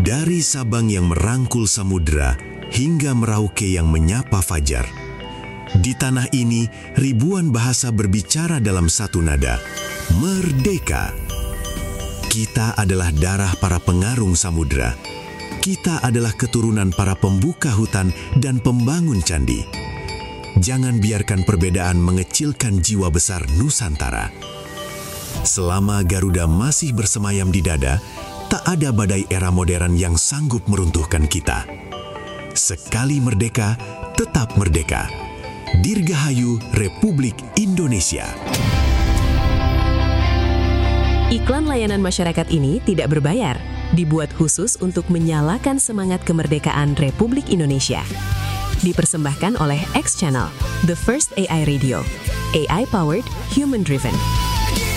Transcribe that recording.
Dari Sabang yang merangkul samudera hingga Merauke yang menyapa fajar. Di tanah ini, ribuan bahasa berbicara dalam satu nada. Merdeka! Kita adalah darah para pengarung samudera. Kita adalah keturunan para pembuka hutan dan pembangun candi. Jangan biarkan perbedaan mengecilkan jiwa besar Nusantara. Selama Garuda masih bersemayam di dada, tak ada badai era modern yang sanggup meruntuhkan kita. Sekali merdeka, tetap merdeka. Dirgahayu Republik Indonesia. Iklan layanan masyarakat ini tidak berbayar, dibuat khusus untuk menyalakan semangat kemerdekaan Republik Indonesia. Dipersembahkan oleh X Channel, the first AI radio, AI powered, human driven.